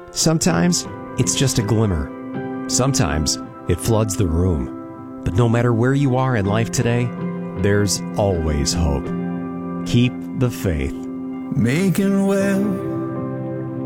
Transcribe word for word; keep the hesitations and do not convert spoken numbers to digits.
Sometimes it's just a glimmer. Sometimes it floods the room. But no matter where you are in life today, there's always hope. Keep the faith. Making well